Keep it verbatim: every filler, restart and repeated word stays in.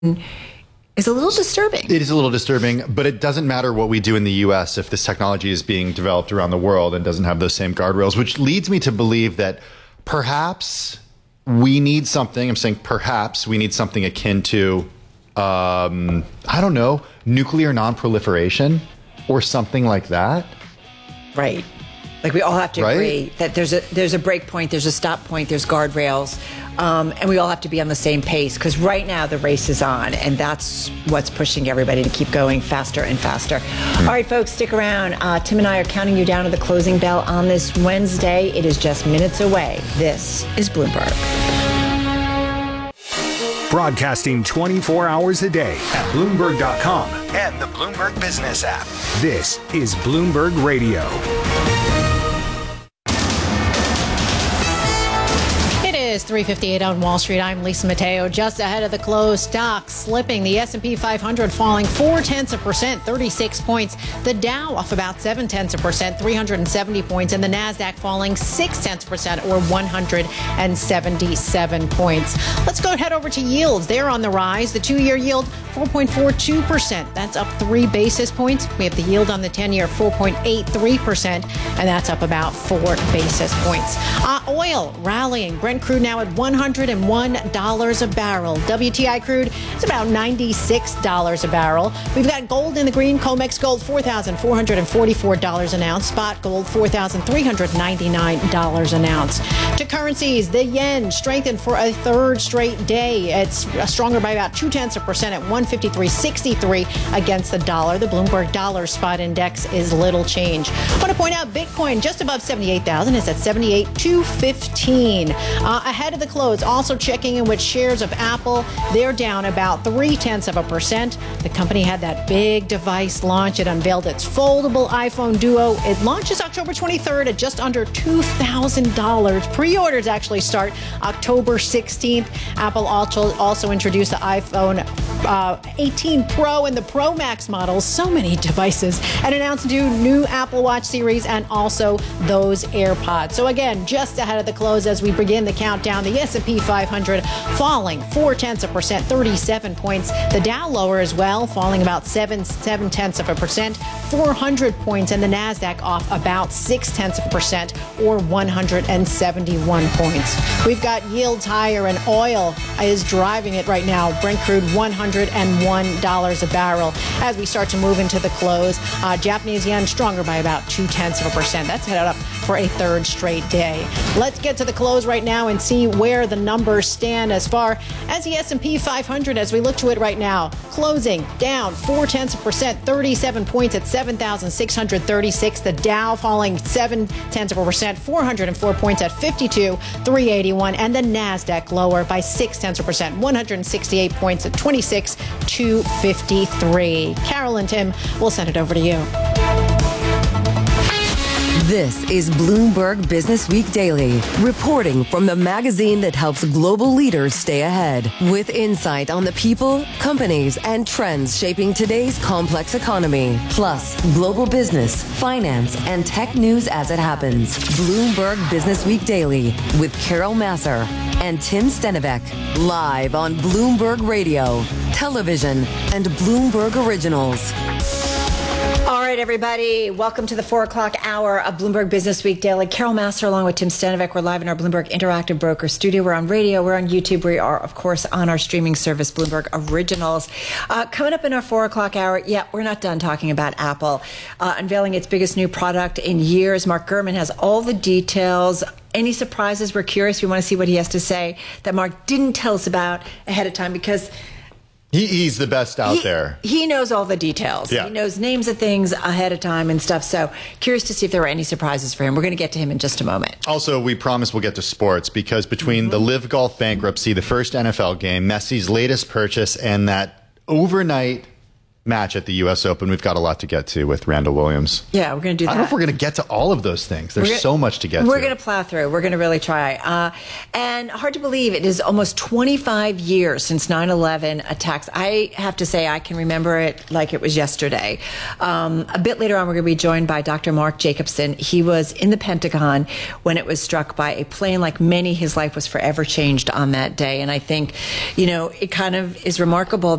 is a little disturbing. It is a little disturbing, but it doesn't matter what we do in the U S if this technology is being developed around the world and doesn't have those same guardrails, which leads me to believe that perhaps we need something, I'm saying perhaps we need something akin to, um, I don't know, nuclear non-proliferation or something like that. Right. Like we all have to right? agree that there's a there's a break point, there's a stop point, there's guardrails, um, and we all have to be on the same pace because right now the race is on, and that's what's pushing everybody to keep going faster and faster. Mm. All right, folks, stick around. Uh, Tim and I are counting you down to the closing bell on this Wednesday. It is just minutes away. This is Bloomberg. Broadcasting twenty-four hours a day at Bloomberg dot com and the Bloomberg Business app. This is Bloomberg Radio. Is three fifty-eight on Wall Street. I'm Lisa Mateo. Just ahead of the close, stocks slipping. The S and P five hundred falling four tenths of a percent, thirty-six points. The Dow off about seven tenths of a percent, three hundred seventy points, and the Nasdaq falling six tenths of a percent, or one hundred seventy-seven points. Let's go head over to yields. They're on the rise. The two-year yield four point four two percent. That's up three basis points. We have the yield on the ten-year four point eight three percent, and that's up about four basis points. Uh, oil rallying. Brent crude now at one hundred one dollars a barrel. W T I crude is about ninety-six dollars a barrel. We've got gold in the green. COMEX gold four thousand four hundred forty-four dollars an ounce. Spot gold four thousand three hundred ninety-nine dollars an ounce. To currencies, the yen strengthened for a third straight day. It's stronger by about two tenths of a percent at one fifty-three sixty-three against the dollar. The Bloomberg Dollar Spot Index is little change. I want to point out Bitcoin just above seventy-eight thousand. It's at seventy-eight thousand two hundred fifteen. Uh, ahead of the close, also checking in with shares of Apple. They're down about three tenths of a percent. The company had that big device launch. It unveiled its foldable iPhone Duo. It launches October twenty-third at just under two thousand dollars. Pre-orders actually start October sixteenth. Apple also, also introduced the iPhone uh, eighteen Pro and the Pro Max models. So many devices. And announced two new Apple Watch series and also those AirPods. So again, just ahead of the close as we begin the countdown, the S and P five hundred falling four tenths of a percent, thirty-seven points. The Dow lower as well, falling about seven, seven tenths of a percent, four hundred points, and the Nasdaq off about six tenths of a percent, or one hundred seventy-one points. We've got yields higher, and oil is driving it right now. Brent crude one hundred one dollars a barrel. As we start to move into the close, uh, Japanese yen stronger by about two tenths of a percent. That's headed up for a third straight day. Let's get to the close right now and see where the numbers stand as far as the S and P five hundred as we look to it right now. Closing down four tenths of a percent, thirty-seven points at seven thousand six hundred thirty-six. The Dow falling seven tenths of a percent, four hundred four points at fifty-two thousand three hundred eighty-one. And the Nasdaq lower by six tenths of a percent, one hundred sixty-eight points at twenty-six thousand two hundred fifty-three. Carol and Tim, we'll send it over to you. This is Bloomberg Business Week Daily, reporting from the magazine that helps global leaders stay ahead, with insight on the people, companies, and trends shaping today's complex economy, plus global business, finance, and tech news as it happens. Bloomberg Business Week Daily with Carol Massar and Tim Stenivek, live on Bloomberg Radio, television, and Bloomberg Originals. All right, everybody. Welcome to the four o'clock hour of Bloomberg Business Week Daily. Carol Massar along with Tim Stenivek. We're live in our Bloomberg Interactive Broker studio. We're on radio. We're on YouTube. We are, of course, on our streaming service, Bloomberg Originals. Uh, coming up in our four o'clock hour, yeah, we're not done talking about Apple. Uh, unveiling its biggest new product in years. Mark Gurman has all the details. Any surprises? We're curious. We want to see what he has to say that Mark didn't tell us about ahead of time because He, he's the best out he, there. He knows all the details. Yeah. He knows names of things ahead of time and stuff. So curious to see if there were any surprises for him. We're going to get to him in just a moment. Also, we promise we'll get to sports because between mm-hmm. the Live Golf bankruptcy, the first N F L game, Messi's latest purchase, and that overnight match at the U S Open. We've got a lot to get to with Randall Williams. Yeah, we're going to do that. I don't know if we're going to get to all of those things. There's Gonna, so much to get we're to. We're going to plow through. We're going to really try. Uh, and hard to believe, it is almost twenty-five years since nine eleven attacks. I have to say, I can remember it like it was yesterday. Um, a bit later on, we're going to be joined by Doctor Mark Jacobson. He was in the Pentagon when it was struck by a plane. Like many, his life was forever changed on that day. And I think, you know, it kind of is remarkable